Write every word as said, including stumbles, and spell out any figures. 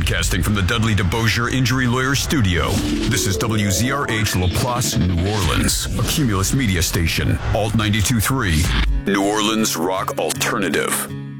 Broadcasting from the Dudley DeBosier Injury Lawyer Studio. This is W Z R H LaPlace, New Orleans, a Cumulus media station, Alt ninety-two point three, New Orleans Rock Alternative.